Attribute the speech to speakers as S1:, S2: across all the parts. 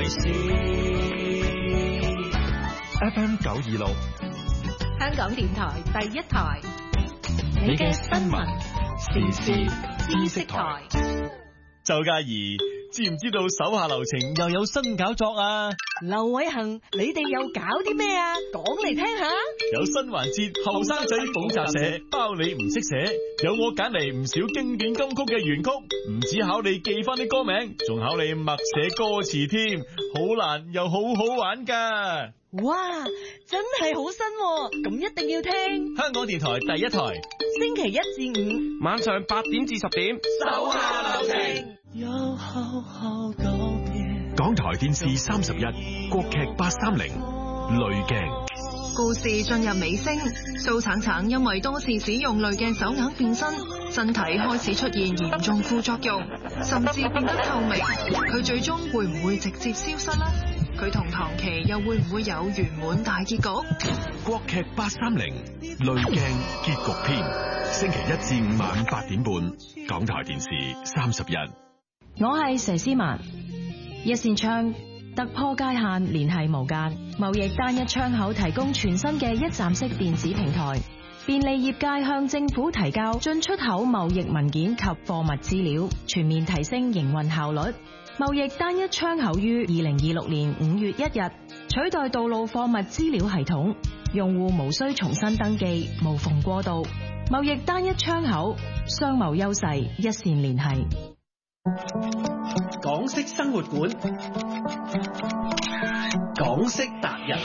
S1: 為事。
S2: FM 926，
S3: 香港電台第一台，
S2: 你嘅新聞時事
S3: 知識台。
S4: 周嘉怡，知唔知道手下留情又有新搞作啊？
S3: 劉偉恒，你哋又搞啲咩啊？講嚟聽下。
S4: 有新環節，後生仔補習社，包你唔識寫，有我揀嚟唔少經典金曲嘅原曲，唔止考你記翻啲歌名，仲考你默寫歌詞添，好難又好好玩噶。
S3: 哇，真係好新喎，咁一定要聽。
S4: 香港電台第一台，
S3: 星期一至五
S1: 晚上8點至10點，
S3: 手下留情。
S1: 有好好告別。
S2: 港台電視31，國劇830，濾鏡。
S5: 故事進入尾聲，蘇橙橙因為多次使用濾鏡手鐲變身，身體開始出現嚴重副作用，甚至變得透明。佢最終會唔會直接消失呢？佢同唐琪又會唔會有圓滿大結局？
S2: 國劇830，濾鏡結局篇，星期一至五晚8點半，港台電視31。
S6: 我係佘詩曼，一扇窗突破界限，聯繫無間，貿易單一窗口提供全新嘅一站式電子平台，便利業界向政府提交進出口貿易文件及貨物資料，全面提升營運效率。貿易單一窗口於2026年5月1日取代道路貨物資料系統，用戶無需重新登記，無縫過渡。貿易單一窗口，商貿優勢一線聯繫。
S1: 港式生活館，港式達人。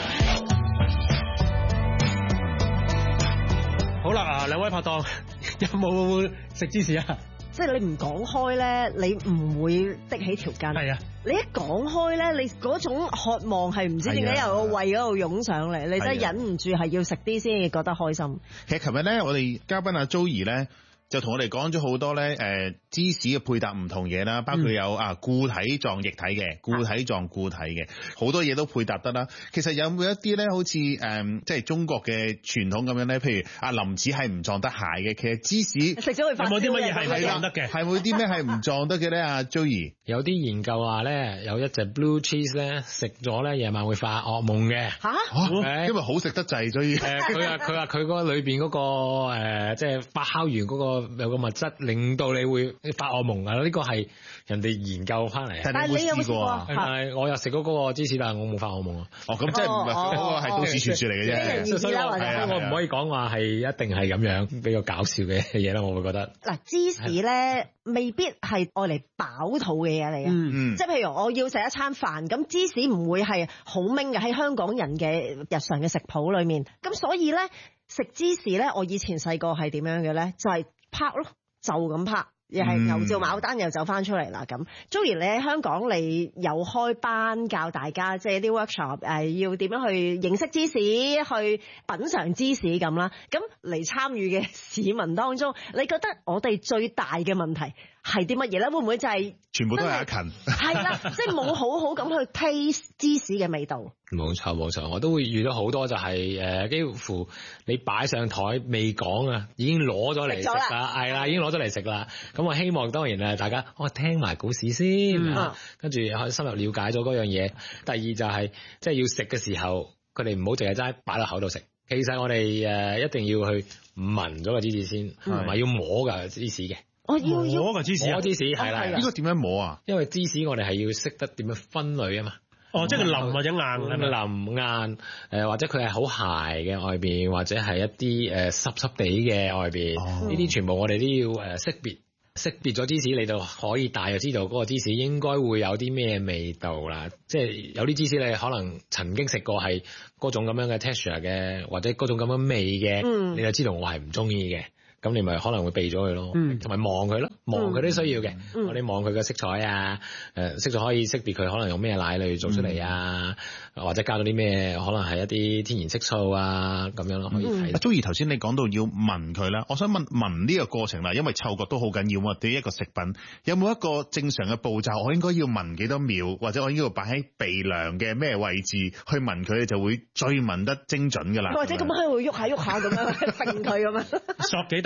S1: 好啦，啊兩位拍檔有冇食芝士啊？
S7: 即係你唔講開咧，你唔會的起條筋。係啊，你一講開咧，你嗰種渴望係唔知點解由個胃嗰度湧上嚟，你真係忍唔住係要食啲先至覺得開心。
S8: 其實琴日咧，我哋嘉賓阿 Joey 咧就同我哋講咗好多咧，芝士嘅配搭唔同嘢啦，包括有固體撞液體嘅，固體撞固體嘅，好多嘢都配搭得啦。其實有冇一啲咧，好似即係中國嘅傳統咁樣咧？譬如阿林子係唔撞得蟹嘅，其實芝士
S7: 食咗會發燒嘅。有冇啲乜嘢係唔撞得嘅？
S8: 係冇啲咩係唔撞得嘅咧？阿 Joey
S9: 有啲研究話咧，有一隻 blue cheese 咧食咗咧夜晚會發噩夢嘅。
S8: 嚇？因為好食得滯，所以
S9: 佢話佢嗰裏邊嗰個即係發酵完嗰個有個物質，令到你會發噩夢啊！呢個係人哋研究翻嚟。
S7: 但係你有冇試過啊？
S9: 係我又食過嗰個芝士，但係我冇發噩夢啊！
S8: 哦，咁即係唔係嗰個係都市傳說嚟嘅啫。
S9: 所以我唔可以講話係一定係咁樣比較搞笑嘅嘢啦。我會覺得
S7: 嗱，芝士咧未必係愛嚟飽肚嘅嘢嚟嘅。即係譬如我要食一餐飯，咁芝士唔會係好明嘅喺香港人嘅日常嘅食譜裏面。咁所以咧食芝士咧，我以前細個係點樣嘅咧？就係拍咯，就咁拍。又係牛照牡丹又走翻出嚟啦咁。Joey 你喺香港你有開班教大家，即係啲 workshop 要點樣去認識芝士，去品嚐芝士咁啦。咁嚟參與嘅市民當中，你覺得我哋最大嘅問題係啲乜嘢咧？會唔會就係
S8: 全部都係阿勤？
S7: 係啦，即係冇好好咁去 taste 芝士嘅味道。
S9: 冇錯冇錯，我都會遇到好多就係幾乎你擺上台未講啊，已經攞咗嚟食啦，係啦，已經攞咗嚟食啦。咁我希望當然大家聽埋故事先，跟住可以深入了解咗嗰樣嘢。第二就係即係要食嘅時候，佢哋唔好淨係齋擺落口度食。其實我哋一定要去聞咗個芝士先，同埋要摸㗎芝士嘅。
S7: 要
S9: 摸個芝士，摸芝士係啦。
S8: 呢個點樣摸啊？
S9: 因為芝士我哋係要識得點樣分類啊嘛。
S1: 即係腍或者硬，
S9: 腍硬或者佢係好鞋嘅外邊，或者係一啲濕濕地嘅外邊，呢啲全部我哋都要識別咗芝士，你就可以大約知道嗰個芝士應該會有啲咩味道啦。即係有啲芝士你可能曾經食過係嗰種咁樣嘅 texture 嘅，或者嗰種咁樣味嘅，你就知道我係唔中意嘅。咁你咪可能會避咗佢咯，同埋望佢咯，望佢都需要嘅。我哋望佢嘅色彩啊，色彩可以識別佢可能用咩奶嚟做出嚟啊，或者加咗啲咩，可能係一啲天然色素啊咁樣咯，可以睇。
S8: Joey 頭先你講到要聞佢啦，我想問聞呢個過程啦，因為嗅覺都好緊要啊。對於一個食品，有冇一個正常嘅步驟？我應該要聞幾多秒，或者我應該要擺喺鼻梁嘅咩位置去聞佢，就會最聞得精準㗎啦。
S7: 或者咁喺度喐下咁樣揈佢咁樣，
S1: 索幾大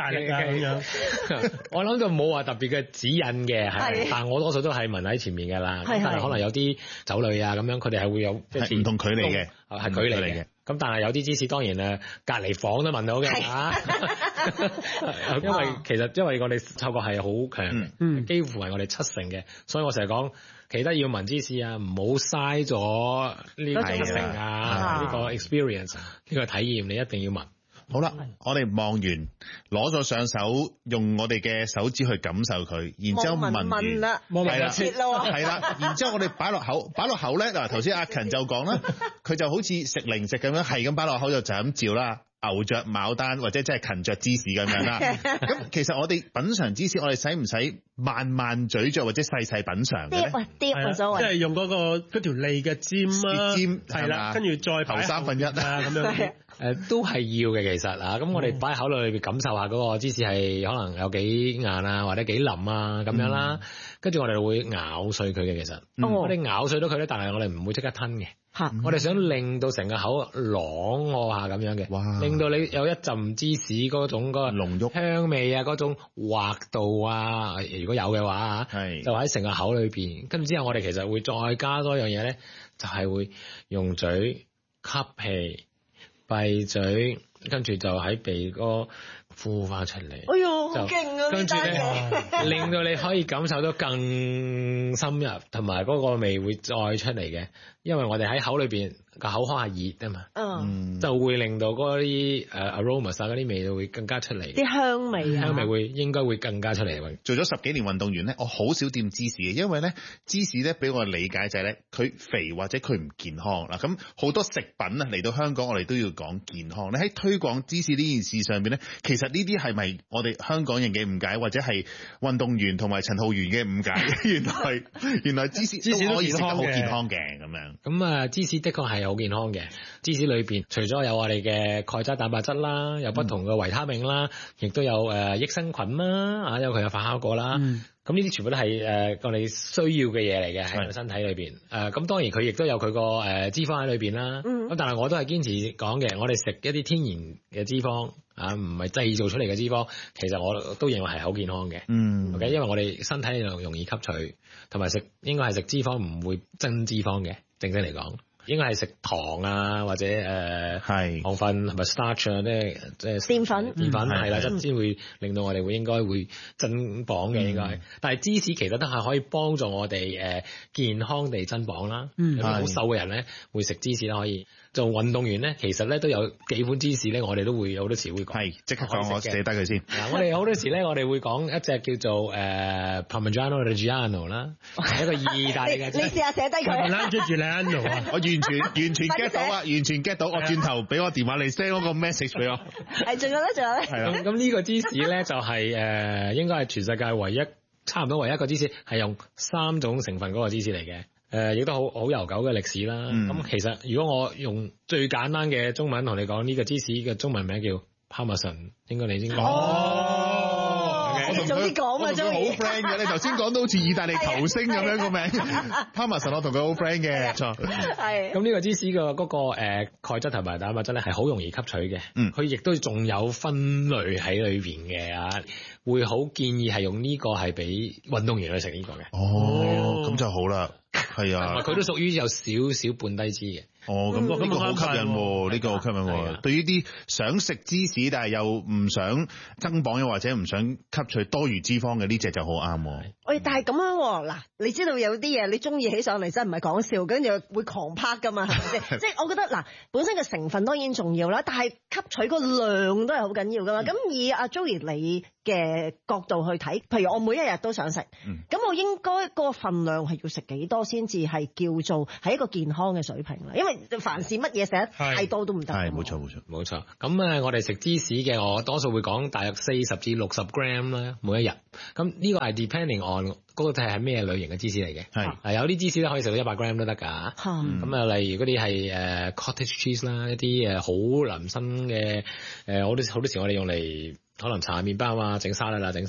S1: 大力啊咁樣。
S9: 我諗就冇話特別嘅指引嘅，係，但我多數都係聞喺前面㗎啦。但係可能有啲酒類啊咁樣，佢哋係會有即係
S8: 唔同距離嘅，
S9: 係距離嘅。咁但係有啲芝士當然隔離房都聞到嘅嚇，因為我哋嗅覺係好強嘅，幾乎係我哋70%嘅，所以我成日講記得要聞芝士啊，唔好嘥咗呢個70%啊，呢個 experience 呢個體驗你一定要聞。
S8: 好啦，我哋望完攞咗上手，用我哋嘅手指去感受佢，然之後聞完
S7: 啦，
S8: 係啦，然之後我哋擺落口咧嗱，頭先阿勤就講啦，佢就好似食零食咁樣，係咁擺落口就咁照啦。牛着牡丹或者即係勤着芝士咁樣啦，咁其實我哋品嚐芝士，我哋使唔使慢慢咀嚼或者細細品嚐嘅咧？
S7: 啲冇所謂，
S1: 即係用嗰條脷嘅尖啊，係啦，跟住再
S8: 頭1/3啊
S1: 咁樣。
S9: 都係要嘅其實啊，咁我哋擺喺口裏邊感受下嗰個芝士係可能有幾硬啊，或者幾腍啊咁樣啦，跟住我哋會咬碎佢嘅其實，我哋咬碎咗佢咧，但係我哋唔會即刻吞嘅。我哋想令到成個口啷我下咁樣嘅，令到你有一陣芝士嗰種嗰個濃郁香味啊，嗰種滑度啊，如果有嘅話就喺成個口裏邊。跟住之後我哋其實會再加多樣嘢咧，就係會用嘴吸氣，閉嘴，跟住就喺鼻哥呼翻出嚟。
S7: 哎呦，好勁啊！
S9: 跟住咧，令到你可以感受到更深入，同埋嗰個味會再出嚟嘅。因為我哋喺口裏邊個口腔係熱啊嘛，就會令到嗰啲aromas 嗰啲味道會更加出嚟，
S7: 啲香味
S9: 香味應該會更加出嚟。
S8: 做咗10幾年運動員咧，我好少掂芝士嘅，因為咧芝士咧俾我理解就係咧佢肥或者佢唔健康啦。咁好多食品啊嚟到香港，我哋都要講健康。你喺推廣芝士呢件事上邊咧，其實呢啲係咪我哋香港人嘅誤解，或者係運動員同埋陳浩源嘅誤解？原來芝士都可以食得好健康嘅咁樣。
S9: 咁芝士的確係好健康嘅。芝士裏邊除咗有我哋嘅鈣質、蛋白質啦，有不同嘅維他命啦，亦都有益生菌啦，有佢有發酵果啦。咁呢啲全部都係我哋需要嘅嘢嚟嘅喺我哋身體裏邊。咁當然佢亦都有佢個脂肪喺裏邊啦。咁但係我都係堅持講嘅，我哋食一啲天然嘅脂肪唔係製造出嚟嘅脂肪，其實我都認為係好健康嘅。OK，因為我哋身體又容易吸取，同埋應該係食脂肪唔會增脂肪嘅。正式嚟講，應該係食糖啊，或者糖分同埋 starch 啊，即係澱粉係啦，先會令到我哋應該會增磅嘅應該。但係芝士其實都係可以幫助我哋健康地增磅啦。有啲好瘦嘅人咧會食芝士啦，可以。做運動員咧，其實咧都有幾款芝士咧，我哋都會好多時會講。係，即刻講，我寫低佢先。我哋好多時咧，我哋會講一隻叫做Parmigiano Reggiano 啦，係一個意大利嘅。
S7: 你試下寫低佢。
S1: Reggiano 啊，
S8: 我完全 get 到啊，完全 get 到。我轉頭俾我電話你 send 嗰個 message 俾我。係，仲有咧。
S9: 係啦。咁呢個芝士咧就係應該係全世界差唔多唯一一個芝士係用3種成分嗰個芝士嚟嘅。亦都好悠久嘅歷史啦。咁其實如果我用最簡單嘅中文同你講，呢個芝士嘅中文名叫 Parmesan， 應該你先講。
S7: 我早啲講啊，
S8: 我同佢好 friend 嘅。你頭先講到好似意大利球星咁樣個名，Parmesan 我同佢好 friend 嘅。錯。係。咁呢個芝士嘅嗰個鈣質同埋蛋白質咧係好容易吸取嘅。佢亦都仲有分類喺裏邊嘅啊。會好建議係用呢個係俾運動員去食呢個嘅。 咁就好啦。係啊，
S9: 佢都屬於有少少半低脂嘅。
S8: 咁呢個好吸引喎，呢個好吸引喎。對於啲想食芝士但係又唔想增磅又或者唔想吸取多餘脂肪嘅呢隻就好啱喎。
S7: 但係咁樣喎，嗱，你知道有啲嘢你中意起上嚟真係唔係講笑，跟住會狂拍噶嘛，係咪先？即係我覺得嗱，本身嘅成分當然重要啦，但係吸取個量都係好緊要噶嘛。咁以阿 Joey 你嘅角度去睇，譬如我每一日都想食，咁我應該個份量係要食幾多先至係叫做係一個健康嘅水平啦？因為凡事乜嘢食得太多都唔得。係，冇錯。
S9: 咁我哋食芝士嘅，我多數會講大約40至60 gram 啦，每一日。咁呢個係 depending on 嗰個係咩類型嘅芝士嚟嘅。係。有啲芝士咧可以食到100 gram 都得㗎。咁例如嗰啲係cottage cheese 啦，一啲好腍身嘅好多時我哋用嚟可能搽麵包啊、整沙律啊、整成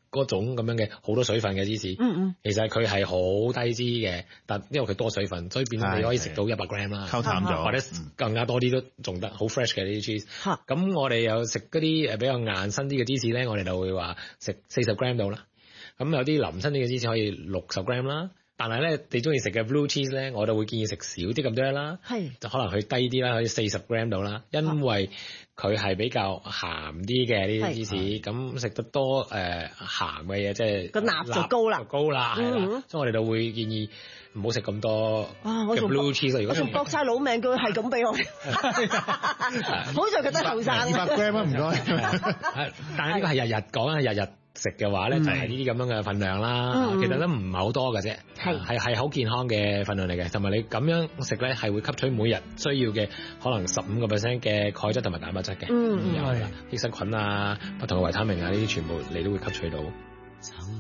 S9: 嗰種咁樣嘅好多水分嘅芝士，其實佢係好低脂嘅，但因為佢多水分，所以變咗你可以食到100 gram 啦，
S8: 溝淡咗，
S9: 或者更加多啲都仲得，好 fresh 嘅呢啲 cheese。咁我哋有食嗰啲比較硬身啲嘅芝士咧，我哋就會話食40 gram 到啦。咁有啲腍身啲嘅芝士可以60 gram 啦。但係咧，你中意食嘅 blue cheese 咧，我就會建議食少啲咁多啦，就可能去低啲啦，可以40 gram 到啦，因為佢係比較鹹啲嘅呢啲芝士，咁食得多鹹嘅嘢，即係個鈉就高啦，係啦，所以我哋就會建議唔好食咁多嘅 blue cheese。如果
S7: 仲搏晒老命，佢係咁俾我，好在覺得後生
S8: 200 gram 啊，唔該。
S9: 但係呢個係日日講啊，日日食嘅話咧，就係呢啲咁樣嘅份量啦。其實都唔係好多嘅啫，係好健康嘅份量嚟嘅。同埋你咁樣食咧，係會吸取每日需要嘅可能15% 嘅鈣質同埋蛋白質嘅。有啦，益生菌啊，不同嘅維他命啊，呢啲全部你都會吸取到。